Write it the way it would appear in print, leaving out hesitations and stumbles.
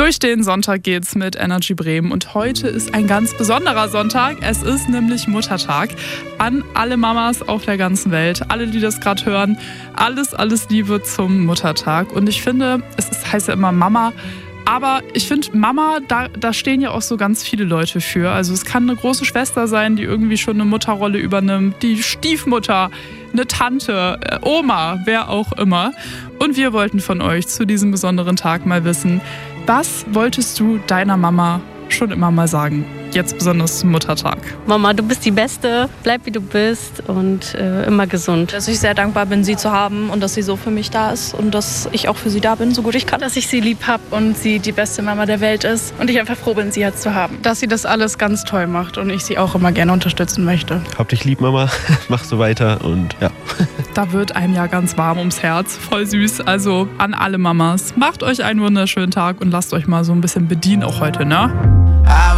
Durch den Sonntag geht's mit Energy Bremen und heute ist ein ganz besonderer Sonntag. Es ist nämlich Muttertag. An alle Mamas auf der ganzen Welt, alle, die das gerade hören, alles Liebe zum Muttertag. Und ich finde, heißt ja immer Mama, aber ich finde, Mama, da stehen ja auch so ganz viele Leute für. Also es kann eine große Schwester sein, die irgendwie schon eine Mutterrolle übernimmt, die Stiefmutter, eine Tante, Oma, wer auch immer. Und wir wollten von euch zu diesem besonderen Tag mal wissen, was wolltest du deiner Mama schon immer mal sagen? Jetzt besonders zum Muttertag. Mama, du bist die Beste, bleib wie du bist und immer gesund. Dass ich sehr dankbar bin, sie zu haben und dass sie so für mich da ist und dass ich auch für sie da bin, so gut ich kann. Dass ich sie lieb habe und sie die beste Mama der Welt ist und ich einfach froh bin, sie jetzt zu haben. Dass sie das alles ganz toll macht und ich sie auch immer gerne unterstützen möchte. Hab dich lieb, Mama. Mach so weiter und ja. Da wird einem ja ganz warm ums Herz. Voll süß. Also an alle Mamas, macht euch einen wunderschönen Tag und lasst euch mal so ein bisschen bedienen auch heute, ne?